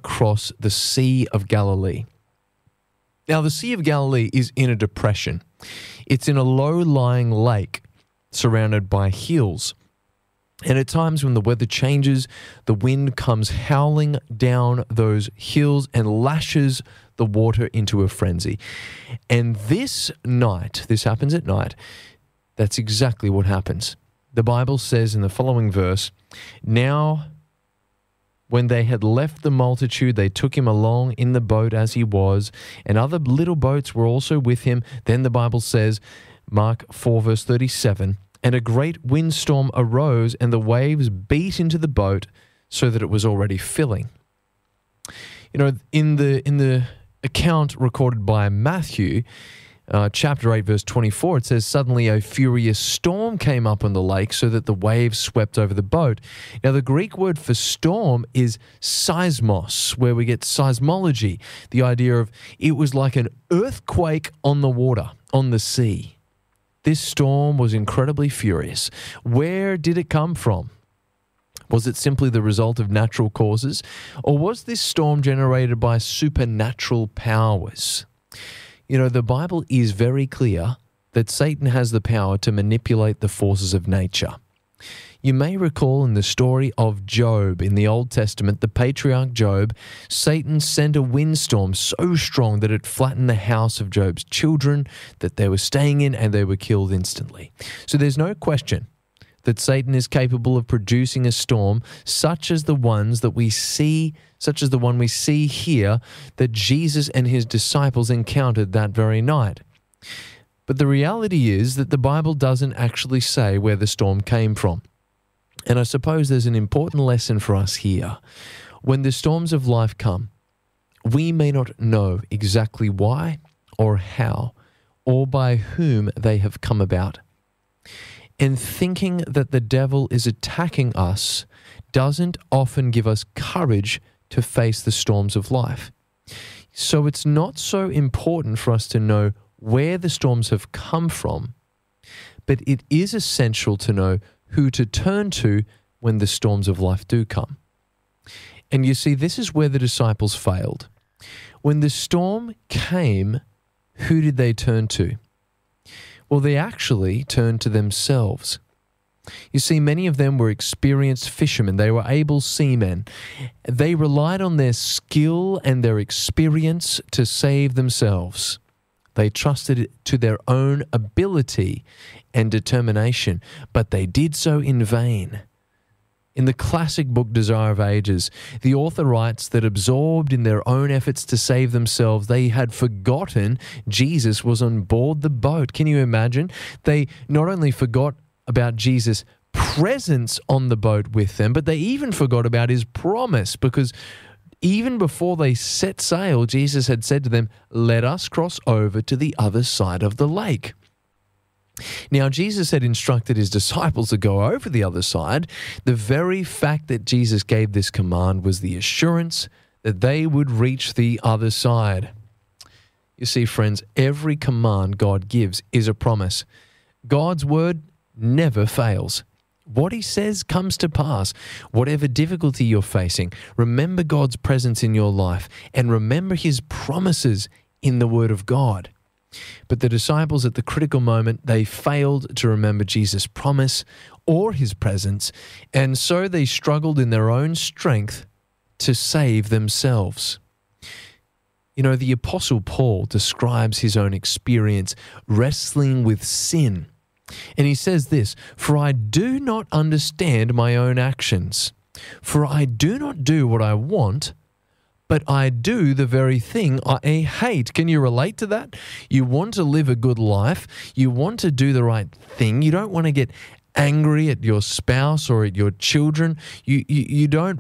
across the Sea of Galilee. Now, the Sea of Galilee is in a depression. It's in a low-lying lake surrounded by hills. And at times when the weather changes, the wind comes howling down those hills and lashes the water into a frenzy. And this night, this happens at night, that's exactly what happens. The Bible says in the following verse, "Now when they had left the multitude, they took him along in the boat as he was, and other little boats were also with him." Then the Bible says, Mark 4 verse 37, "And a great windstorm arose, and the waves beat into the boat so that it was already filling." You know, in the account recorded by Matthew, chapter 8, verse 24, it says, "Suddenly a furious storm came up on the lake so that the waves swept over the boat." Now, the Greek word for storm is seismos, where we get seismology, the idea of it was like an earthquake on the water, on the sea. This storm was incredibly furious. Where did it come from? Was it simply the result of natural causes, or was this storm generated by supernatural powers? You know, the Bible is very clear that Satan has the power to manipulate the forces of nature. You may recall in the story of Job in the Old Testament, the patriarch Job, Satan sent a windstorm so strong that it flattened the house of Job's children that they were staying in, and they were killed instantly. So there's no question that Satan is capable of producing a storm such as the one we see here that Jesus and his disciples encountered that very night. But the reality is that the Bible doesn't actually say where the storm came from. And I suppose there's an important lesson for us here. When the storms of life come, we may not know exactly why or how or by whom they have come about. And thinking that the devil is attacking us doesn't often give us courage to face the storms of life. So it's not so important for us to know where the storms have come from, but it is essential to know who to turn to when the storms of life do come. And you see, this is where the disciples failed. When the storm came, who did they turn to? Well, they actually turned to themselves. You see, many of them were experienced fishermen. They were able seamen. They relied on their skill and their experience to save themselves. They trusted to their own ability and determination, but they did so in vain. In the classic book Desire of Ages, the author writes that absorbed in their own efforts to save themselves, they had forgotten Jesus was on board the boat. Can you imagine? They not only forgot about Jesus' presence on the boat with them, but they even forgot about his promise, because even before they set sail, Jesus had said to them, "Let us cross over to the other side of the lake." Now, Jesus had instructed his disciples to go over the other side. The very fact that Jesus gave this command was the assurance that they would reach the other side. You see, friends, every command God gives is a promise. God's word never fails. What he says comes to pass. Whatever difficulty you're facing, remember God's presence in your life and remember his promises in the word of God. But the disciples at the critical moment, they failed to remember Jesus' promise or his presence, and so they struggled in their own strength to save themselves. You know, the Apostle Paul describes his own experience wrestling with sin. And he says this, "For I do not understand my own actions. For I do not do what I want, but I do the very thing I hate." Can you relate to that? You want to live a good life. You want to do the right thing. You don't want to get angry at your spouse or at your children. You don't...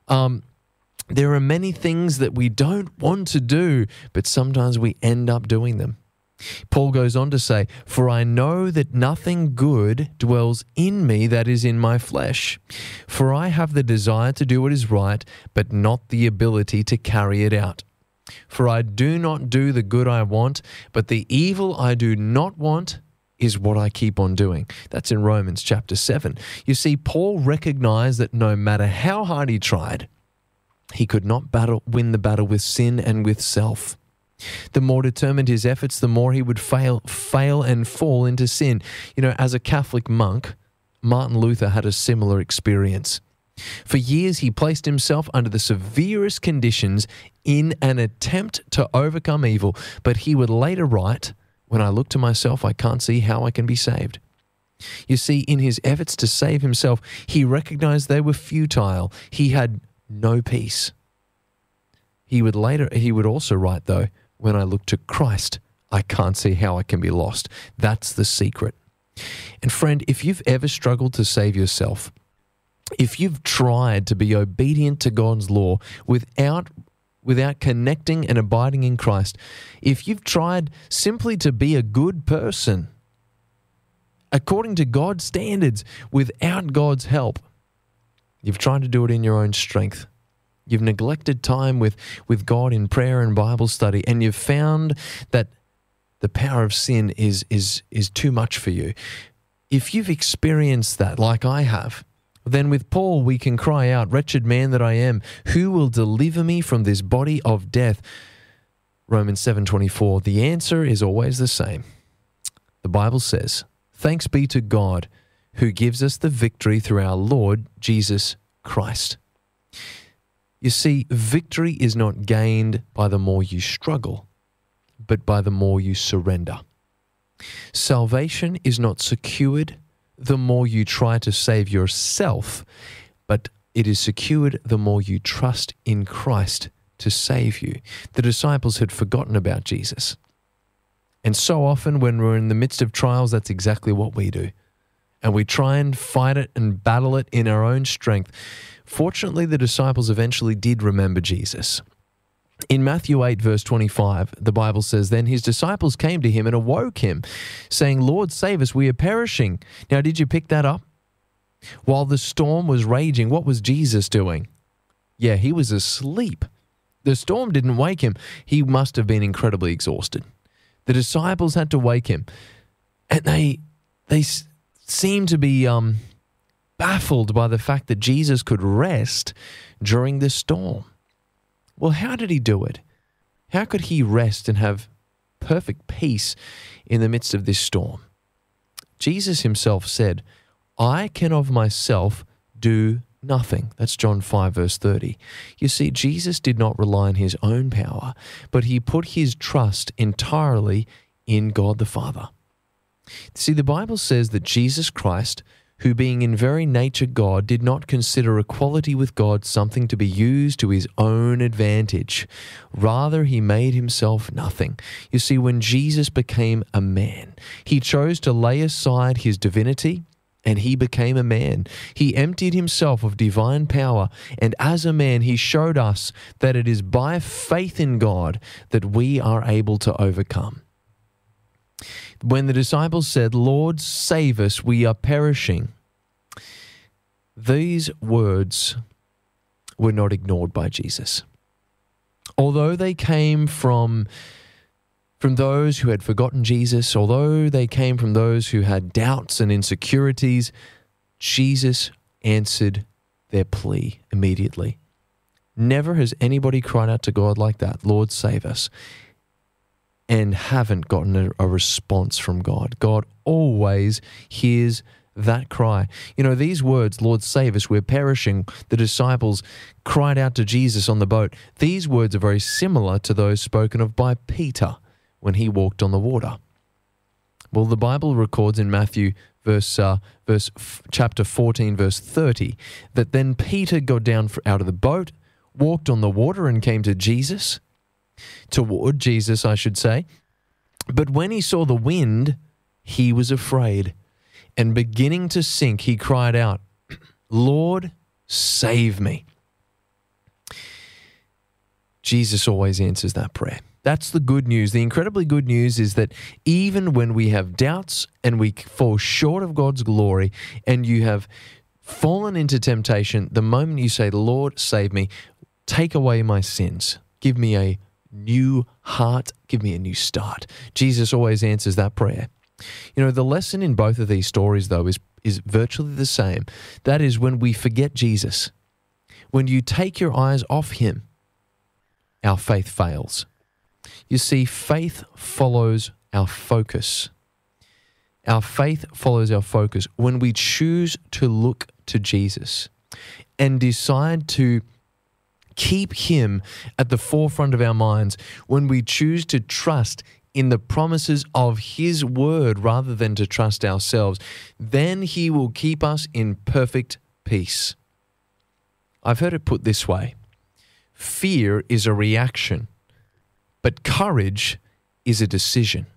There are many things that we don't want to do, but sometimes we end up doing them. Paul goes on to say, "For I know that nothing good dwells in me, that is in my flesh. For I have the desire to do what is right, but not the ability to carry it out. For I do not do the good I want, but the evil I do not want is what I keep on doing." That's in Romans chapter 7. You see, Paul recognized that no matter how hard he tried, He could not win the battle with sin and with self. The more determined his efforts, the more he would fail and fall into sin. You know, as a Catholic monk, Martin Luther had a similar experience. For years, he placed himself under the severest conditions in an attempt to overcome evil, but he would later write, "When I look to myself, I can't see how I can be saved." You see, in his efforts to save himself, he recognized they were futile. He had no peace. He would also write, though, "When I look to Christ, I can't see how I can be lost." That's the secret. And friend, if you've ever struggled to save yourself, if you've tried to be obedient to God's law without connecting and abiding in Christ, if you've tried simply to be a good person according to God's standards without God's help, you've tried to do it in your own strength, you've neglected time with God in prayer and Bible study, and you've found that the power of sin is too much for you. If you've experienced that like I have, then with Paul we can cry out, "Wretched man that I am, who will deliver me from this body of death?" Romans 7:24. The answer is always the same. The Bible says, "Thanks be to God who gives us the victory through our Lord Jesus Christ." You see, victory is not gained by the more you struggle, but by the more you surrender. Salvation is not secured the more you try to save yourself, but it is secured the more you trust in Christ to save you. The disciples had forgotten about Jesus. And so often when we're in the midst of trials, that's exactly what we do. And we try and fight it and battle it in our own strength. Fortunately, the disciples eventually did remember Jesus. In Matthew 8, verse 25, the Bible says, "Then his disciples came to him and awoke him, saying, 'Lord, save us, we are perishing.'" Now, did you pick that up? While the storm was raging, what was Jesus doing? Yeah, he was asleep. The storm didn't wake him. He must have been incredibly exhausted. The disciples had to wake him. And they seemed to be baffled by the fact that Jesus could rest during the storm. Well, how did he do it? How could he rest and have perfect peace in the midst of this storm? Jesus himself said, "I can of myself do nothing." That's John 5, verse 30. You see, Jesus did not rely on his own power, but he put his trust entirely in God the Father. See, the Bible says that Jesus Christ, who being in very nature God, did not consider equality with God something to be used to his own advantage. Rather, he made himself nothing. You see, when Jesus became a man, he chose to lay aside his divinity and he became a man. He emptied himself of divine power, and as a man, he showed us that it is by faith in God that we are able to overcome. When the disciples said, "Lord, save us, we are perishing," these words were not ignored by Jesus. Although they came from those who had forgotten Jesus, although they came from those who had doubts and insecurities, Jesus answered their plea immediately. Never has anybody cried out to God like that, "Lord, save us," and haven't gotten a response from God. God always hears that cry. You know, these words, "Lord, save us, we're perishing," the disciples cried out to Jesus on the boat. These words are very similar to those spoken of by Peter when he walked on the water. Well, the Bible records in Matthew chapter 14, verse 30, that then Peter got down out of the boat, walked on the water and came toward Jesus, I should say. But when he saw the wind, he was afraid, and beginning to sink, he cried out, "Lord, save me." Jesus always answers that prayer. That's the good news. The incredibly good news is that even when we have doubts and we fall short of God's glory and you have fallen into temptation, the moment you say, "Lord, save me, take away my sins, give me a new heart, give me a new start," Jesus always answers that prayer. You know, the lesson in both of these stories, though, is virtually the same. That is, when we forget Jesus, When you take your eyes off him, our faith fails. You see, faith follows our focus. Our faith follows our focus. When we choose to look to Jesus and decide to keep him at the forefront of our minds, when we choose to trust in the promises of his word rather than to trust ourselves, then he will keep us in perfect peace. I've heard it put this way: fear is a reaction, but courage is a decision.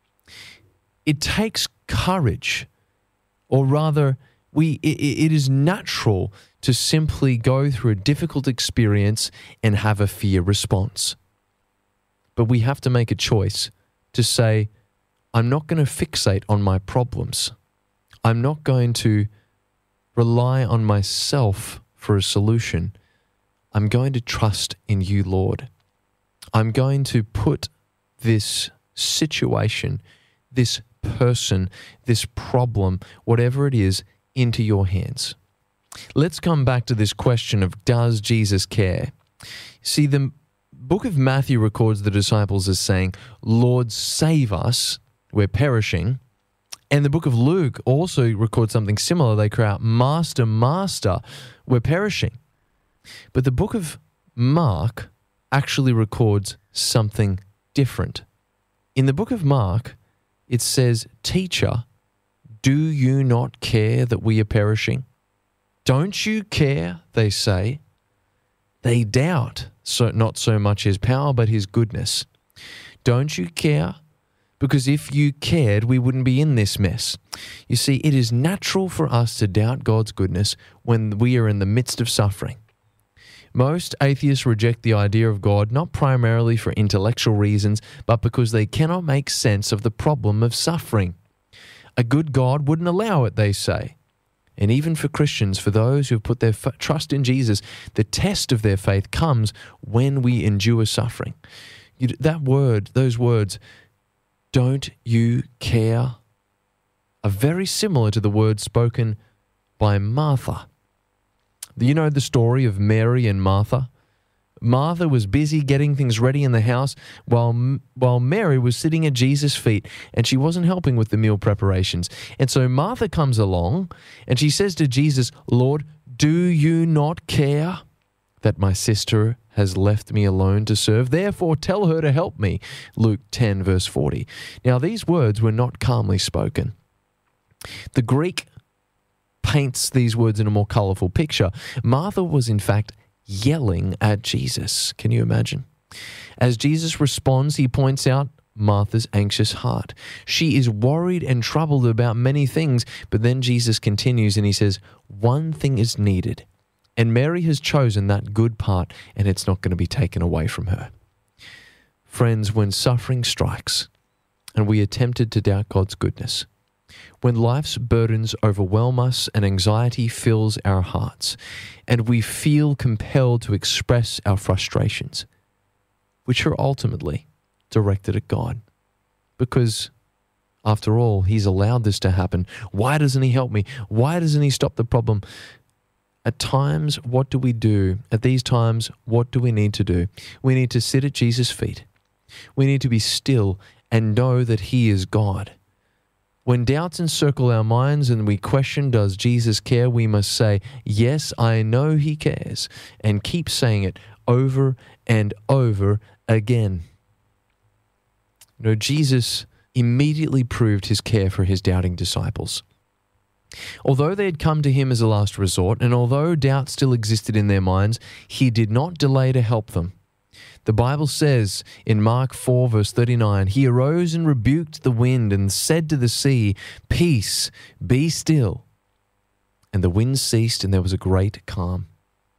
It takes courage, or rather, it is natural to simply go through a difficult experience and have a fear response. But we have to make a choice to say, I'm not going to fixate on my problems. I'm not going to rely on myself for a solution. I'm going to trust in you, Lord. I'm going to put this situation, this person, this problem, whatever it is, into your hands. Let's come back to this question of, does Jesus care? See, the book of Matthew records the disciples as saying, Lord, save us, we're perishing. And the book of Luke also records something similar. They cry out, Master, Master, we're perishing. But the book of Mark actually records something different. In the book of Mark, it says, Teacher, do you not care that we are perishing? Don't you care, they say. They doubt not so much his power, but his goodness. Don't you care? Because if you cared, we wouldn't be in this mess. You see, it is natural for us to doubt God's goodness when we are in the midst of suffering. Most atheists reject the idea of God not primarily for intellectual reasons, but because they cannot make sense of the problem of suffering. A good God wouldn't allow it, they say. And even for Christians, for those who have put their trust in Jesus, the test of their faith comes when we endure suffering. Those words, don't you care, are very similar to the words spoken by Martha. You know the story of Mary and Martha? Martha was busy getting things ready in the house while Mary was sitting at Jesus' feet, and she wasn't helping with the meal preparations. And so Martha comes along and she says to Jesus, Lord, do you not care that my sister has left me alone to serve? Therefore tell her to help me. Luke 10 verse 40. Now these words were not calmly spoken. The Greek paints these words in a more colorful picture. Martha was in fact yelling at Jesus. Can you imagine? As Jesus responds, he points out Martha's anxious heart. She is worried and troubled about many things, but then Jesus continues and he says, one thing is needed, and Mary has chosen that good part, and it's not going to be taken away from her. Friends, when suffering strikes and we are tempted to doubt God's goodness, when life's burdens overwhelm us and anxiety fills our hearts, and we feel compelled to express our frustrations, which are ultimately directed at God. Because, after all, he's allowed this to happen. Why doesn't he help me? Why doesn't he stop the problem? At times, what do we do? At these times, what do we need to do? We need to sit at Jesus' feet. We need to be still and know that he is God. When doubts encircle our minds and we question, does Jesus care? We must say, yes, I know he cares, and keep saying it over and over again. You know, Jesus immediately proved his care for his doubting disciples. Although they had come to him as a last resort, and although doubt still existed in their minds, he did not delay to help them. The Bible says in Mark 4 verse 39, he arose and rebuked the wind and said to the sea, peace, be still. And the wind ceased and there was a great calm.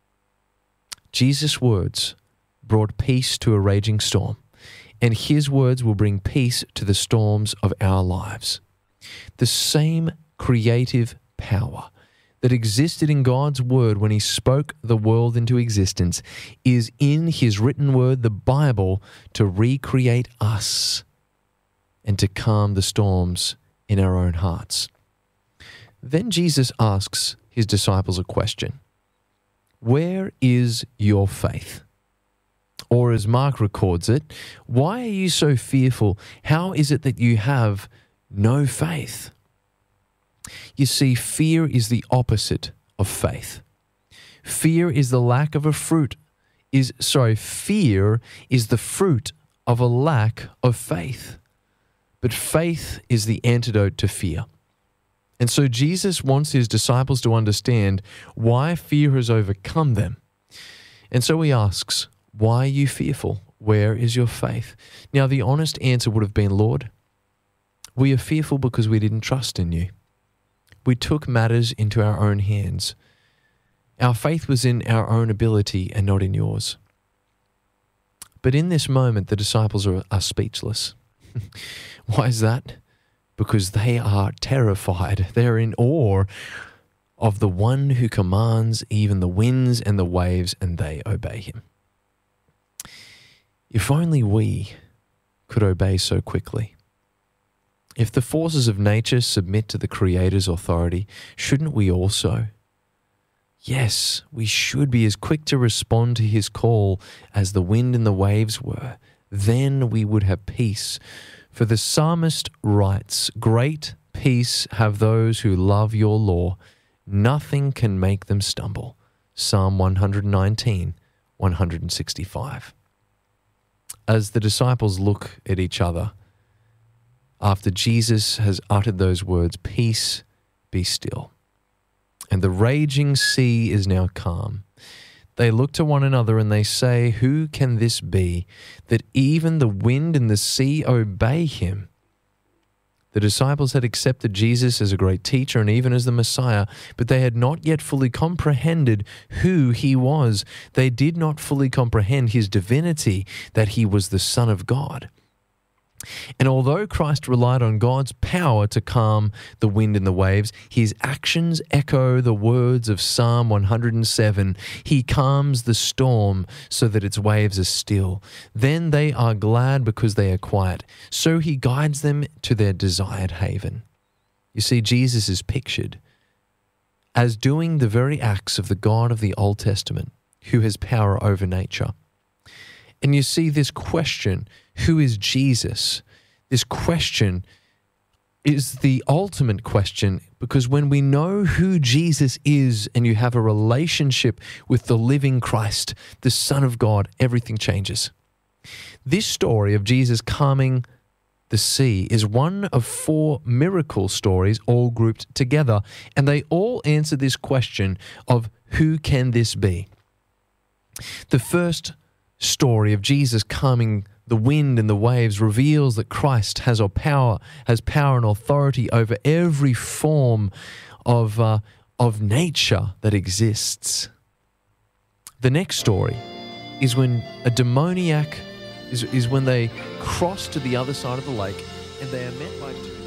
Jesus' words brought peace to a raging storm, and his words will bring peace to the storms of our lives. The same creative power that existed in God's word when he spoke the world into existence is in his written word, the Bible, to recreate us and to calm the storms in our own hearts. Then Jesus asks his disciples a question. where is your faith? Or as Mark records it, why are you so fearful? How is it that you have no faith? You see, fear is the opposite of faith. Fear is the lack of a fruit. Fear is the fruit of a lack of faith. But faith is the antidote to fear. And so Jesus wants his disciples to understand why fear has overcome them. And so he asks, why are you fearful? Where is your faith? Now, the honest answer would have been, Lord, we are fearful because we didn't trust in you. We took matters into our own hands. Our faith was in our own ability and not in yours. But in this moment, the disciples are speechless. Why is that? Because they are terrified. They're in awe of the one who commands even the winds and the waves, and they obey him. If only we could obey so quickly. If the forces of nature submit to the Creator's authority, shouldn't we also? Yes, we should be as quick to respond to his call as the wind and the waves were. Then we would have peace. For the psalmist writes, "Great peace have those who love your law. Nothing can make them stumble." Psalm 119, 165. As the disciples look at each other, after Jesus has uttered those words, "Peace, be still," and the raging sea is now calm, they look to one another and they say, "Who can this be, that even the wind and the sea obey him?" The disciples had accepted Jesus as a great teacher and even as the Messiah, but they had not yet fully comprehended who he was. They did not fully comprehend his divinity, that he was the Son of God. And although Christ relied on God's power to calm the wind and the waves, his actions echo the words of Psalm 107. He calms the storm so that its waves are still. Then they are glad because they are quiet. So he guides them to their desired haven. You see, Jesus is pictured as doing the very acts of the God of the Old Testament, who has power over nature. And you see this question, who is Jesus? This question is the ultimate question, because when we know who Jesus is and you have a relationship with the living Christ, the Son of God, everything changes. This story of Jesus calming the sea is one of 4 miracle stories all grouped together, and they all answer this question of who can this be? The first story of Jesus calming the wind and the waves reveals that Christ has power and authority over every form of nature that exists. The next story is when a demoniac is when they cross to the other side of the lake and they are met by